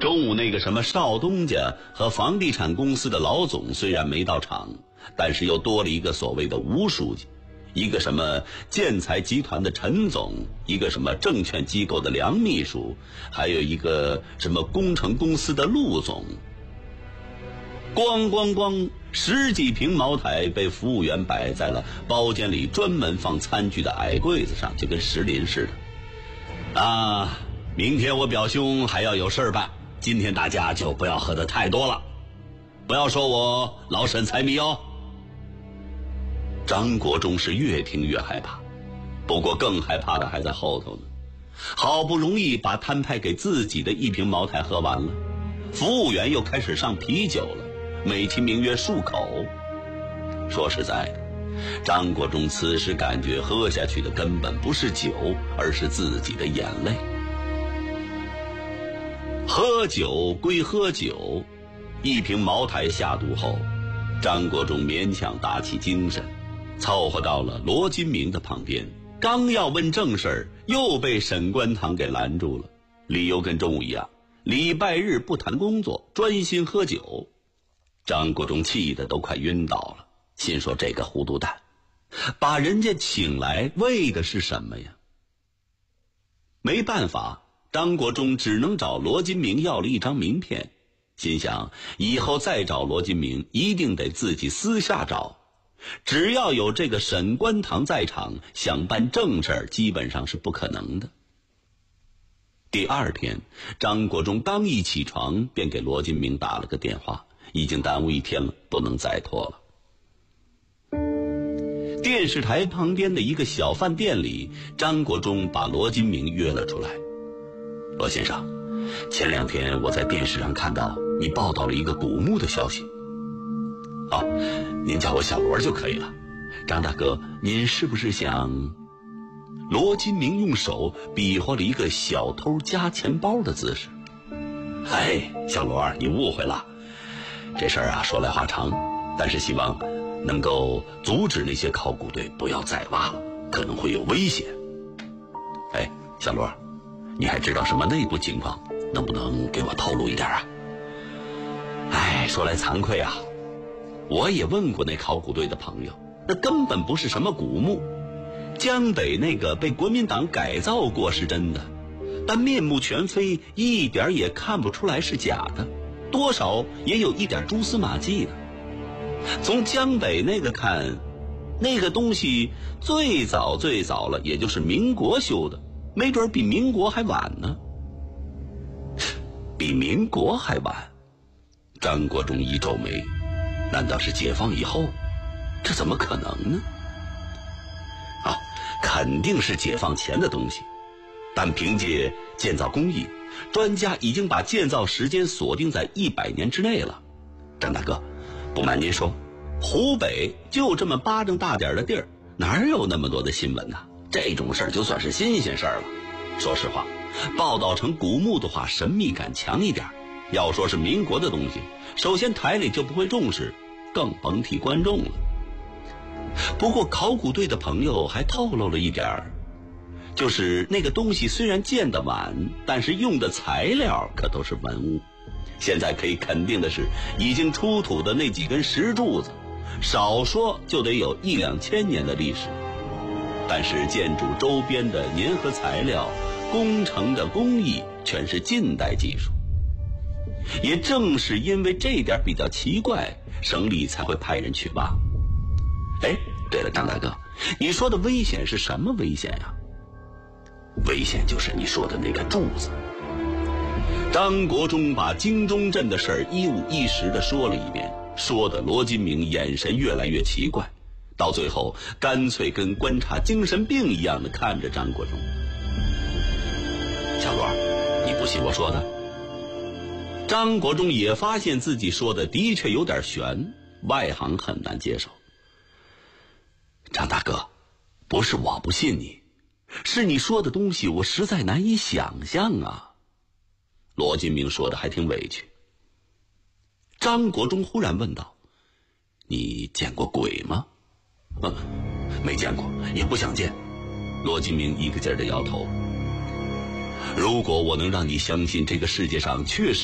中午那个什么少东家和房地产公司的老总虽然没到场，但是又多了一个所谓的吴书记，一个什么建材集团的陈总，一个什么证券机构的梁秘书，还有一个什么工程公司的陆总。咣咣咣，10几瓶茅台被服务员摆在了包间里专门放餐具的矮柜子上，就跟石林似的。啊，明天我表兄还要有事儿办，今天大家就不要喝得太多了，不要说我老沈财迷哦。张国忠是越听越害怕，不过更害怕的还在后头呢。好不容易把摊派给自己的1瓶茅台喝完了，服务员又开始上啤酒了，美其名曰漱口。说实在的，张国忠此时感觉喝下去的根本不是酒，而是自己的眼泪。喝酒归喝酒，1瓶茅台下肚后，张国忠勉强打起精神，凑合到了罗金明的旁边，刚要问正事儿，又被沈关堂给拦住了，理由跟中午一样，礼拜日不谈工作，专心喝酒。张国忠气得都快晕倒了，心说这个糊涂蛋，把人家请来为的是什么呀？没办法，张国忠只能找罗金明要了一张名片，心想以后再找罗金明一定得自己私下找，只要有这个沈关堂在场，想办正事儿基本上是不可能的。第二天，张国忠刚一起床便给罗金明打了个电话，已经耽误1天了，不能再拖了。电视台旁边的一个小饭店里，张国忠把罗金明约了出来。罗先生，前2天我在电视上看到你报道了一个古墓的消息。您叫我小罗就可以了。张大哥，您是不是想……罗金明用手比划了一个小偷夹钱包的姿势。小罗，你误会了，这事儿啊说来话长，但是希望能够阻止那些考古队不要再挖了，可能会有危险。小罗，你还知道什么内部情况？能不能给我透露一点啊？说来惭愧啊，我也问过那考古队的朋友，那根本不是什么古墓。江北那个被国民党改造过是真的，但面目全非，一点也看不出来是假的，多少也有一点蛛丝马迹的。从江北那个看，那个东西最早了，也就是民国修的，没准比民国还晚呢。比民国还晚？张国忠一皱眉，难道是解放以后？这怎么可能呢？肯定是解放前的东西，但凭借建造工艺，专家已经把建造时间锁定在100年之内了。张大哥，不瞒您说，湖北就这么巴掌大点的地儿，哪有那么多的新闻呢？这种事儿就算是新鲜事儿了。说实话，报道成古墓的话，神秘感强一点。要说是民国的东西，首先台里就不会重视，更甭提观众了。不过考古队的朋友还透露了一点，就是那个东西虽然建得晚，但是用的材料可都是文物。现在可以肯定的是，已经出土的那几根石柱子，少说就得有1-2千年的历史。但是建筑周边的粘合材料、工程的工艺全是近代技术。也正是因为这点比较奇怪，省里才会派人去挖。对了，张大哥，你说的危险是什么危险呀？危险就是你说的那个柱子。张国忠把京中镇的事儿一五一十地说了一遍，说的罗金明眼神越来越奇怪，到最后干脆跟观察精神病一样的看着张国忠。小罗，你不信我说的？张国忠也发现自己说的的确有点悬，外行很难接受。张大哥，不是我不信你，是你说的东西我实在难以想象啊。罗金明说的还挺委屈。张国忠忽然问道，你见过鬼吗？没见过，也不想见。罗金明一个劲儿地摇头。如果我能让你相信这个世界上确实